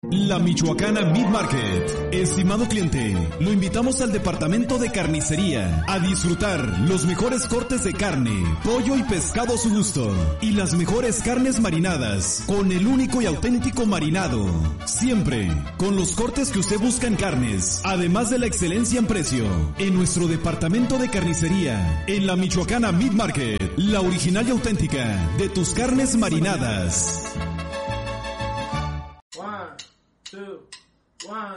La Michoacana Meat Market. Estimado cliente, lo invitamos al departamento de carnicería a disfrutar los mejores cortes de carne, pollo y pescado a su gusto y las mejores carnes marinadas con el único y auténtico marinado. Siempre con los cortes que usted busca en carnes, además de la excelencia en precio. En nuestro departamento de carnicería, en la Michoacana Meat Market, la original y auténtica de tus carnes marinadas.